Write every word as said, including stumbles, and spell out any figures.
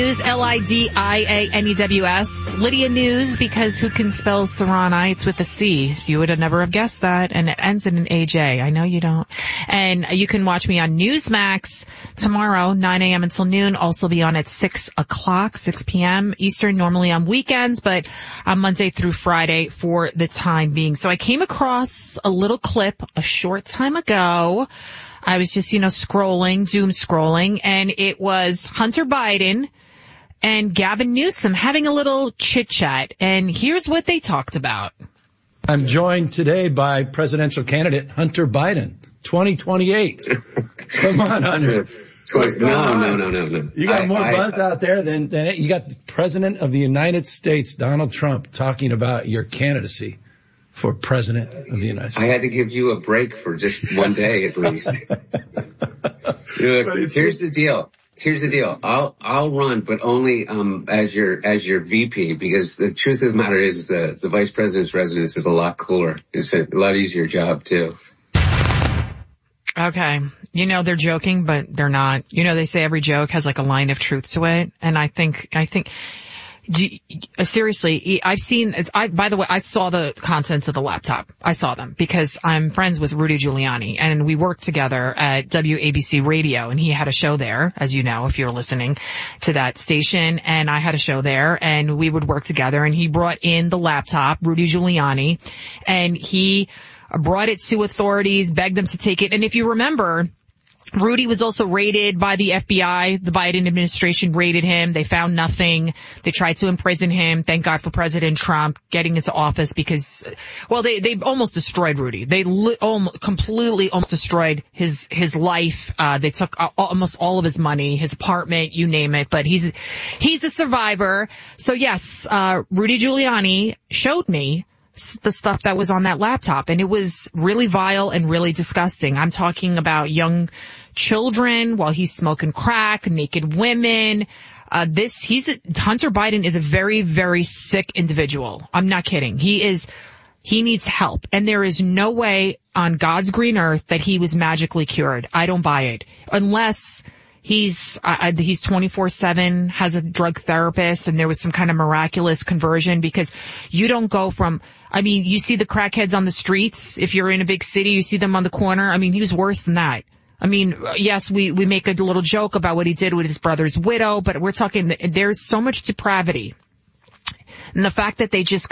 News, L I D I A N E W S. Lydia News, because who can spell Serrana? It's with a C. So you would have never have guessed that. And it ends in an A J. I know you don't. And you can watch me on Newsmax tomorrow, nine a.m. until noon. Also be on at six o'clock, six p.m. Eastern, normally on weekends, but on Monday through Friday for the time being. So I came across a little clip a short time ago. I was just, you know, scrolling, doom scrolling, and it was Hunter Biden and Gavin Newsom having a little chit-chat, and here's what they talked about. I'm joined today by presidential candidate Hunter Biden, twenty twenty-eight. Come on, Hunter. What's going no, on? no, no, no, no. You got I, more I, buzz I, out there than, than you got the President of the United States, Donald Trump, talking about your candidacy for President of the United States. I had to give you a break for just one day at least. Look, here's the deal. Here's the deal. I'll, I'll run, but only, um, as your, as your V P, because the truth of the matter is the, the vice president's residence is a lot cooler. It's a lot easier job too. Okay. You know, they're joking, but they're not. You know, they say every joke has like a line of truth to it. And I think, I think, do you, uh, seriously, I've seen, it's, I, by the way, I saw the contents of the laptop. I saw them because I'm friends with Rudy Giuliani and we worked together at W A B C Radio, and he had a show there, as you know, if you're listening to that station, and I had a show there, and we would work together, and he brought in the laptop, Rudy Giuliani, and he brought it to authorities, begged them to take it. And if you remember, Rudy was also raided by the F B I. The Biden administration raided him. They found nothing. They tried to imprison him. Thank God for President Trump getting into office because, well, they, they almost destroyed Rudy. They li- almost, completely almost destroyed his, his life. Uh, they took uh, almost all of his money, his apartment, you name it. But he's, he's a survivor. So yes, uh, Rudy Giuliani showed me the stuff that was on that laptop, and it was really vile and really disgusting. I'm talking about young children while he's smoking crack, naked women. Uh, this, he's, a, Hunter Biden is a very, very sick individual. I'm not kidding. He is, he needs help, and there is no way on God's green earth that he was magically cured. I don't buy it. Unless He's, uh, he's twenty-four seven, has a drug therapist, and there was some kind of miraculous conversion, because you don't go from, I mean, you see the crackheads on the streets. If you're in a big city, you see them on the corner. I mean, he was worse than that. I mean, yes, we, we make a little joke about what he did with his brother's widow, but we're talking, there's so much depravity. And the fact that they just